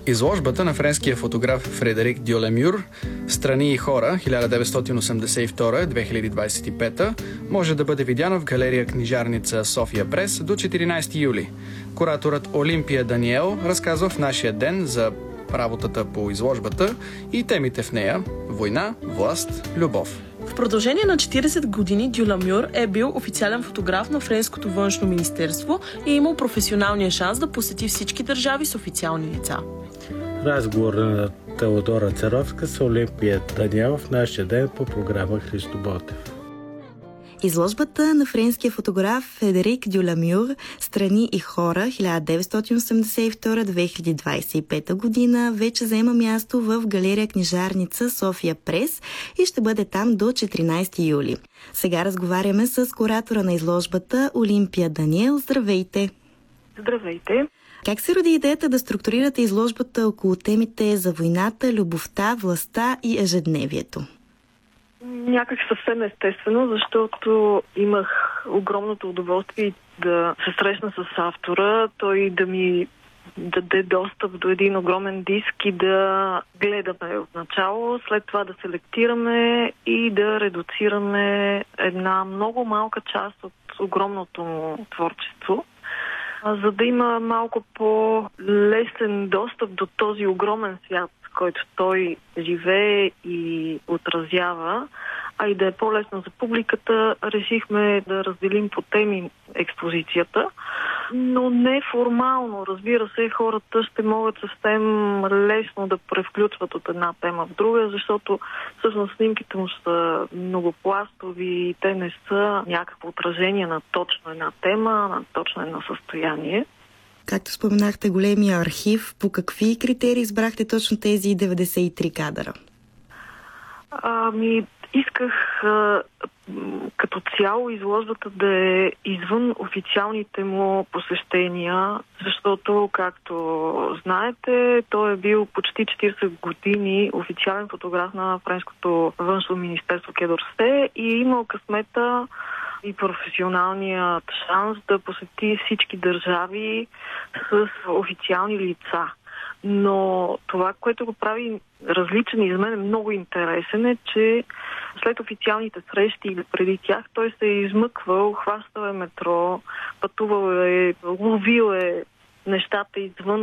Изложбата на френския фотограф Фредерик Дюлемюр «Страни и хора» 1982-2025 може да бъде видяна в галерия книжарница София Прес до 14 юли. Кураторът Олимпия Даниел разказва в нашия ден за работата по изложбата и темите в нея – война, власт, любов. В продължение на 40 години Дюлемюр е бил официален фотограф на Френското външно министерство и е имал професионалния шанс да посети всички държави с официални лица. Разговор на Теодора Царовска с Олимпия Даниел в нашия ден по програма Христо Ботев. Изложбата на френския фотограф Фредерик Дюлемюр «Страни и хора» 1982-2025 година вече заема място в галерия книжарница София Прес и ще бъде там до 14 юли. Сега разговаряме с куратора на изложбата Олимпия Даниел. Здравейте! Здравейте! Как се роди идеята да структурирате изложбата около темите за войната, любовта, властта и ежедневието? Някак съвсем естествено, защото имах огромното удоволствие да се срещна с автора, той да ми даде достъп до един огромен диск и да гледаме отначало, след това да селектираме и да редуцираме една много малка част от огромното му творчество, за да има малко по-лесен достъп до този огромен свят, който той живее и отразява, а и да е по-лесно за публиката, решихме да разделим по теми експозицията, но не формално. Разбира се, хората ще могат съвсем лесно да превключват от една тема в друга, защото всъщност снимките му са многопластови и те не са някакво отражение на точно една тема, на точно едно състояние. Както споменахте, големия архив, по какви критерии избрахте точно тези 93 кадъра? Исках като цяло изложбата да е извън официалните му посещения, защото, както знаете, той е бил почти 40 години официален фотограф на Френското външно министерство Quai d'Orsay и е имал късмета и професионалният шанс да посети всички държави с официални лица. Но това, което го прави различен и за мен е много интересен, е, че след официалните срещи или преди тях той се е измъквал, хващал е метро, пътувал е, ловил е нещата извън